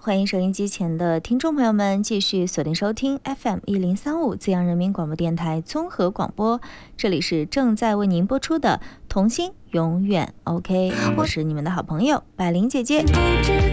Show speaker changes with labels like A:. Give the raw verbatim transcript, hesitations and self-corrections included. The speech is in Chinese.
A: 欢迎收音机前的听众朋友们继续锁定收听 F M 一零三五 资阳人民广播电台综合广播，这里是正在为您播出的童心永远 OK， 我是你们的好朋友百灵姐姐。